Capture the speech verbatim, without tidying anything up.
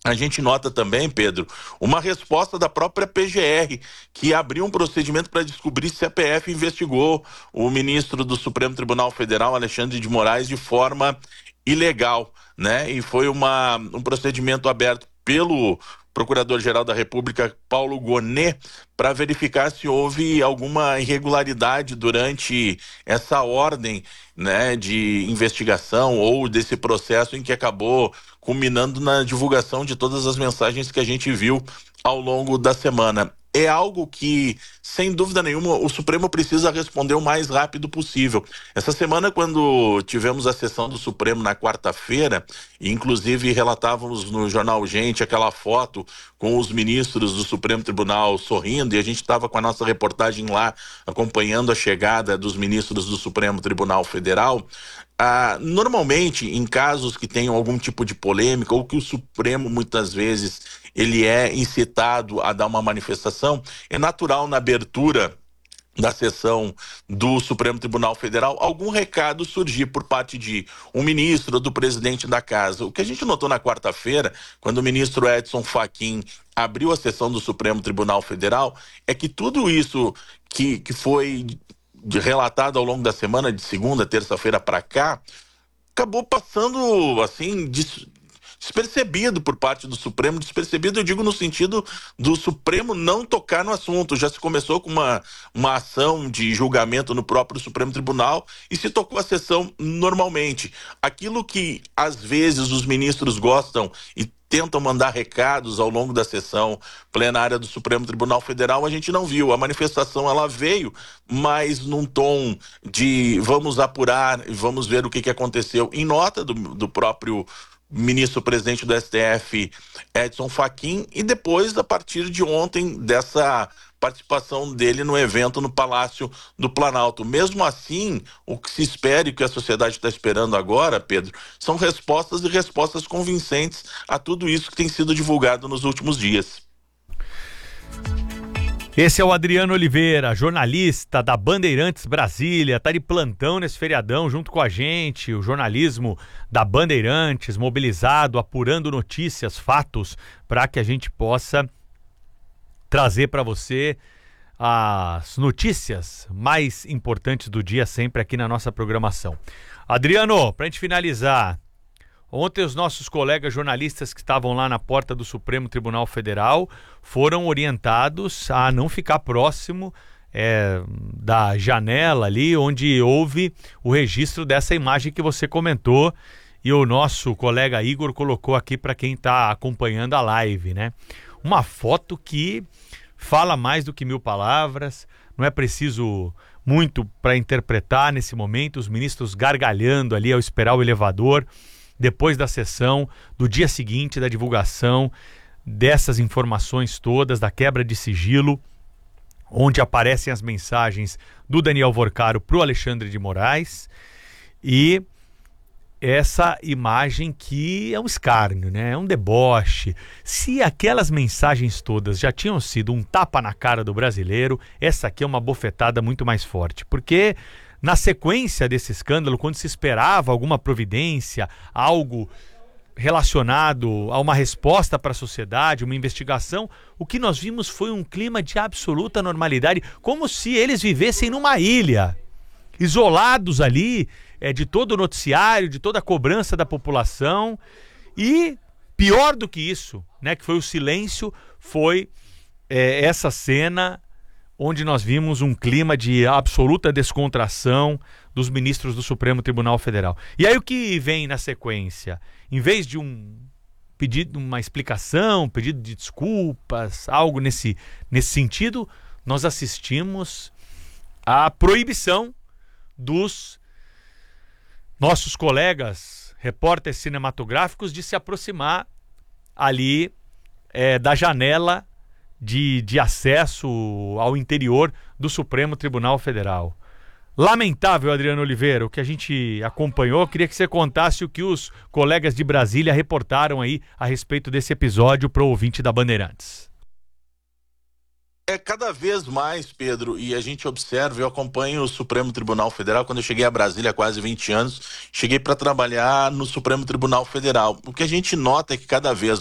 A gente nota também, Pedro, uma resposta da própria P G R, que abriu um procedimento para descobrir se a P F investigou o ministro do Supremo Tribunal Federal, Alexandre de Moraes, de forma ilegal, né? E foi uma, um procedimento aberto pelo Procurador-Geral da República, Paulo Gonet, para verificar se houve alguma irregularidade durante essa ordem, né, de investigação ou desse processo em que acabou culminando na divulgação de todas as mensagens que a gente viu ao longo da semana. É algo que, sem dúvida nenhuma, o Supremo precisa responder o mais rápido possível. Essa semana, quando tivemos a sessão do Supremo na quarta-feira, e inclusive relatávamos no jornal Gente aquela foto com os ministros do Supremo Tribunal sorrindo, e a gente estava com a nossa reportagem lá acompanhando a chegada dos ministros do Supremo Tribunal Federal. Ah, normalmente, em casos que tenham algum tipo de polêmica ou que o Supremo muitas vezes ele é incitado a dar uma manifestação, é natural na abertura da sessão do Supremo Tribunal Federal algum recado surgir por parte de um ministro ou do presidente da casa. O que a gente notou na quarta-feira, quando o ministro Edson Fachin abriu a sessão do Supremo Tribunal Federal, é que tudo isso que, que foi de relatado ao longo da semana, de segunda, terça-feira para cá, acabou passando assim des, despercebido por parte do Supremo. Despercebido, eu digo no sentido do Supremo não tocar no assunto. Já se começou com uma, uma ação de julgamento no próprio Supremo Tribunal e se tocou a sessão normalmente. Aquilo que às vezes os ministros gostam e tentam mandar recados ao longo da sessão plenária do Supremo Tribunal Federal, a gente não viu. A manifestação ela veio, mas num tom de vamos apurar e vamos ver o que, que aconteceu. Em nota do, do próprio ministro-presidente do S T F, Edson Fachin, e depois, a partir de ontem, dessa participação dele no evento no Palácio do Planalto. Mesmo assim, o que se espera e o que a sociedade está esperando agora, Pedro, são respostas e respostas convincentes a tudo isso que tem sido divulgado nos últimos dias. Esse é o Adriano Oliveira, jornalista da Bandeirantes Brasília, tá de plantão nesse feriadão junto com a gente, o jornalismo da Bandeirantes, mobilizado, apurando notícias, fatos, para que a gente possa trazer para você as notícias mais importantes do dia sempre aqui na nossa programação. Adriano, para a gente finalizar, ontem os nossos colegas jornalistas que estavam lá na porta do Supremo Tribunal Federal foram orientados a não ficar próximo é, da janela ali onde houve o registro dessa imagem que você comentou e o nosso colega Igor colocou aqui para quem está acompanhando a live, né? Uma foto que fala mais do que mil palavras, não é preciso muito para interpretar nesse momento, os ministros gargalhando ali ao esperar o elevador, depois da sessão, do dia seguinte da divulgação dessas informações todas, da quebra de sigilo, onde aparecem as mensagens do Daniel Vorcaro para o Alexandre de Moraes, e essa imagem que é um escárnio, né? É um deboche. Se aquelas mensagens todas já tinham sido um tapa na cara do brasileiro, essa aqui é uma bofetada muito mais forte, porque na sequência desse escândalo, quando se esperava alguma providência, algo relacionado a uma resposta para a sociedade, uma investigação, o que nós vimos foi um clima de absoluta normalidade, como se eles vivessem numa ilha, isolados ali, é, de todo o noticiário, de toda a cobrança da população. E pior do que isso, né, que foi o silêncio, foi é, essa cena onde nós vimos um clima de absoluta descontração dos ministros do Supremo Tribunal Federal. E aí o que vem na sequência? Em vez de um pedido, uma explicação, pedido de desculpas, algo nesse, nesse sentido, nós assistimos à proibição dos nossos colegas repórteres cinematográficos de se aproximar ali é, da janela De, de acesso ao interior do Supremo Tribunal Federal. Lamentável, Adriano Oliveira, o que a gente acompanhou. Queria que você contasse o que os colegas de Brasília reportaram aí a respeito desse episódio para o ouvinte da Bandeirantes. É cada vez mais, Pedro, e a gente observa, eu acompanho o Supremo Tribunal Federal. Quando eu cheguei a Brasília há quase vinte anos, cheguei para trabalhar no Supremo Tribunal Federal. O que a gente nota é que cada vez